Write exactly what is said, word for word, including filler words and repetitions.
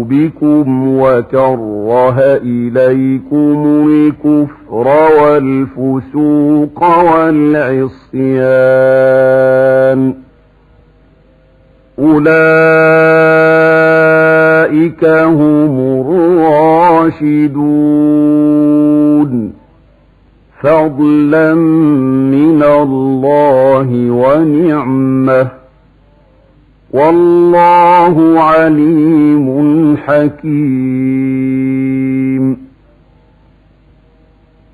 بكم وكره إليكم الكفر والفسوق والعصيان أولئك هم الراشدون فضلا من الله ونعمه والله عليم حكيم.